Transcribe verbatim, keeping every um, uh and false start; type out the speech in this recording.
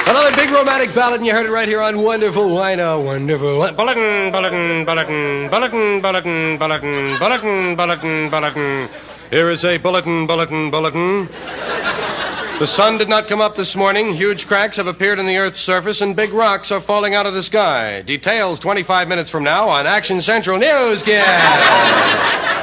Another big romantic ballad, and you heard it right here on Wonderful Wino. Wonderful Wino. Bulletin, bulletin, bulletin, bulletin, bulletin, bulletin, bulletin, bulletin, bulletin. Here is a bulletin, bulletin, bulletin. The sun did not come up this morning. Huge cracks have appeared in the Earth's surface, and big rocks are falling out of the sky. Details twenty-five minutes from now on Action Central Newscast.